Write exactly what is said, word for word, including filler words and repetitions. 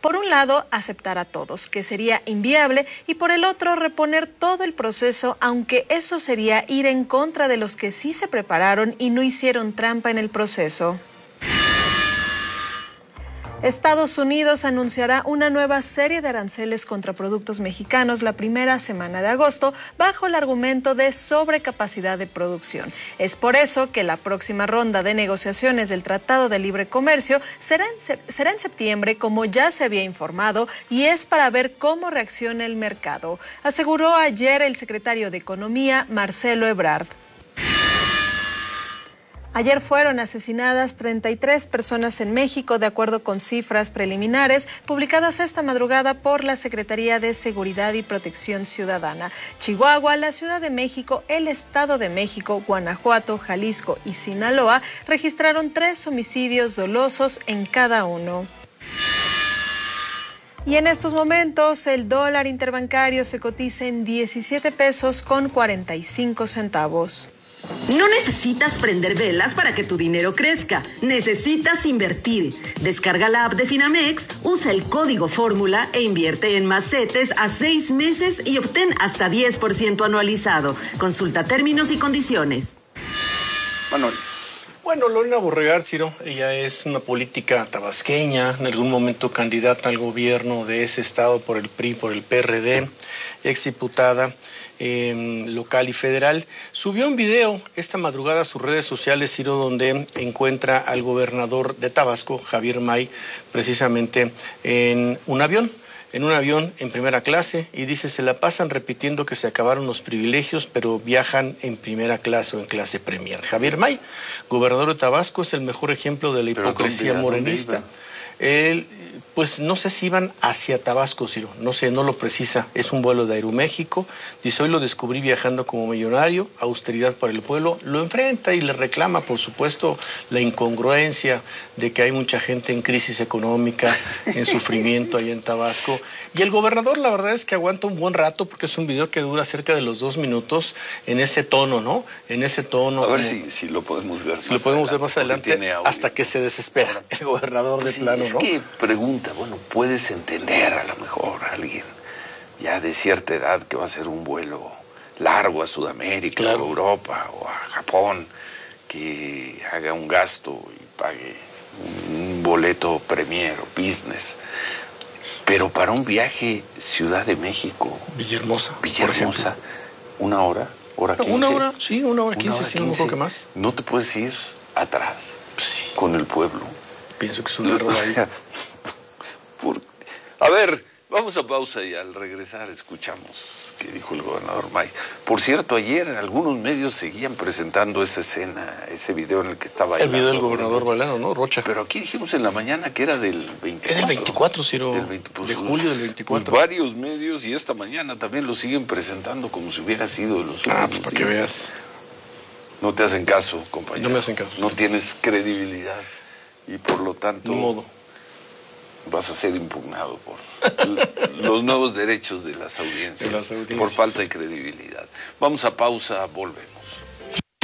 Por un lado, aceptar a todos, que sería inviable, y por el otro, reponer todo el proceso, aunque eso sería ir en contra de los que sí se prepararon y no hicieron trampa en el proceso. Estados Unidos anunciará una nueva serie de aranceles contra productos mexicanos la primera semana de agosto bajo el argumento de sobrecapacidad de producción. Es por eso que la próxima ronda de negociaciones del Tratado de Libre Comercio será en, será en septiembre, como ya se había informado, y es para ver cómo reacciona el mercado, aseguró ayer el secretario de Economía, Marcelo Ebrard. Ayer fueron asesinadas treinta y tres personas en México, de acuerdo con cifras preliminares publicadas esta madrugada por la Secretaría de Seguridad y Protección Ciudadana. Chihuahua, la Ciudad de México, el Estado de México, Guanajuato, Jalisco y Sinaloa registraron tres homicidios dolosos en cada uno. Y en estos momentos el dólar interbancario se cotiza en diecisiete pesos con cuarenta y cinco centavos. No necesitas prender velas para que tu dinero crezca. Necesitas invertir. Descarga la app de Finamex, usa el código fórmula e invierte en más CETES a seis meses y obtén hasta diez por ciento anualizado. Consulta términos y condiciones. Manuel. Bueno, Lorena Borregar, Ciro, ella es una política tabasqueña, en algún momento candidata al gobierno de ese estado por el P R I, por el P R D, exdiputada eh, local y federal. Subió un video esta madrugada a sus redes sociales, Ciro, donde encuentra al gobernador de Tabasco, Javier May, precisamente en un avión. en un avión en primera clase, y dice, se la pasan repitiendo que se acabaron los privilegios, pero viajan en primera clase o en clase premier. Javier May, gobernador de Tabasco, es el mejor ejemplo de la hipocresía morenista. Él, pues no sé si iban hacia Tabasco, Ciro, no sé, no lo precisa, es un vuelo de Aeroméxico. Dice, hoy lo descubrí viajando como millonario, austeridad para el pueblo. Lo enfrenta y le reclama, por supuesto, la incongruencia de que hay mucha gente en crisis económica, en sufrimiento allá en Tabasco. Y el gobernador, la verdad es que aguanta un buen rato, porque es un video que dura cerca de los dos minutos, en ese tono, ¿no? En ese tono. A ver como, si, si lo podemos ver si lo podemos ver más adelante, hasta que se desespera el gobernador pues de sí, plano, es ¿no? que pregunta, bueno, puedes entender a lo mejor a alguien ya de cierta edad que va a hacer un vuelo largo a Sudamérica, claro, o a Europa o a Japón, que haga un gasto y pague un boleto premier o business. Pero para un viaje Ciudad de México, Villahermosa, Villahermosa, una hora, hora quince. Una hora, sí, una hora quince, sí, un poco que más. No te puedes ir atrás, sí, con el pueblo. Pienso que es un error ahí. Por... A ver, vamos a pausa y al regresar escuchamos qué dijo el gobernador May. Por cierto, ayer algunos medios seguían presentando esa escena, ese video en el que estaba el video del gobernador bailando, ¿no? Rocha. Pero aquí dijimos en la mañana que era del veinticuatro. Es del veinticuatro, Ciro. Del veinte, pues, de julio del veinticuatro. Pues varios medios y esta mañana también lo siguen presentando como si hubiera sido de los Ah, pues para que veas. No te hacen caso, compañero. No me hacen caso. No tienes credibilidad y por lo tanto... Ni modo. Vas a ser impugnado por los nuevos derechos de las audiencias, de las audiencias, por falta de credibilidad. Vamos a pausa, volvemos.